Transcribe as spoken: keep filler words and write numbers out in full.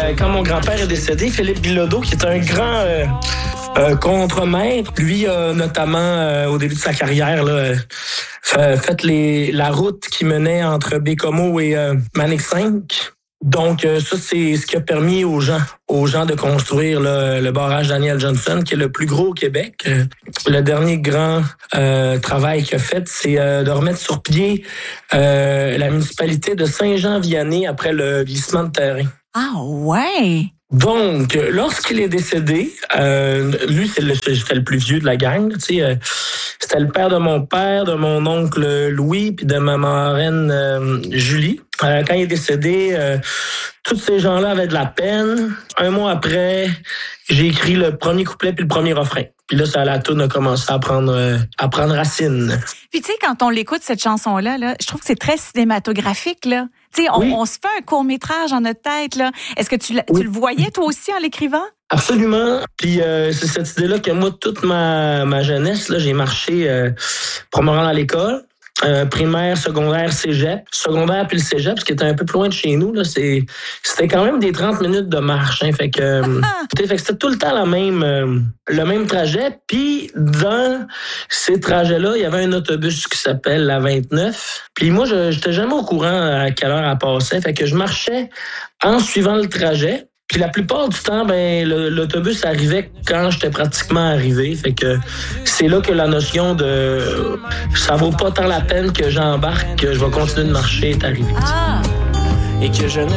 euh, quand mon grand-père est décédé, Philippe Bilodeau, qui est un grand euh, euh, contremaître, lui a notamment, euh, au début de sa carrière, là, fait, fait les, la route qui menait entre Bécomo et euh, Manic cinq. Donc, euh, ça, c'est ce qui a permis aux gens aux gens de construire là, le barrage Daniel Johnson, qui est le plus gros au Québec. Euh, le dernier grand euh, travail qu'il a fait, c'est euh, de remettre sur pied euh, la municipalité de Saint-Jean-Vianney après le glissement de terrain. Ah ouais! Donc, lorsqu'il est décédé, euh, lui, c'est le, c'était le plus vieux de la gang. Tu sais, euh, c'était le père de mon père, de mon oncle Louis, puis de ma marraine euh, Julie. Euh, quand il est décédé, euh, tous ces gens-là avaient de la peine. Un mois après, j'ai écrit le premier couplet puis le premier refrain. Puis là, ça, la toune a commencé à prendre, euh, à prendre racine. Puis tu sais, quand on l'écoute, cette chanson-là, là, je trouve que c'est très cinématographique, là. Tu sais, on, oui. on se fait un court-métrage en notre tête, là. Est-ce que tu, oui. tu le voyais, toi aussi, en l'écrivant? Absolument. Puis euh, c'est cette idée-là que moi, toute ma, ma jeunesse, là, j'ai marché euh, pour me rendre à l'école. Euh, primaire, secondaire, cégep. Secondaire puis le cégep, ce qui était un peu plus loin de chez nous, là, c'est, c'était quand même des trente minutes de marche. Hein, fait que, euh, fait que c'était tout le temps la même, euh, le même trajet. Puis dans ces trajets-là, il y avait un autobus qui s'appelle la vingt-neuf. Puis moi, je j'étais jamais au courant à quelle heure elle passait. Fait que je marchais en suivant le trajet. Puis la plupart du temps, ben le, l'autobus arrivait quand j'étais pratiquement arrivé. Fait que c'est là que la notion de ça vaut pas tant la peine que j'embarque, que je vais continuer de marcher est arrivée. Ah! Et que je ne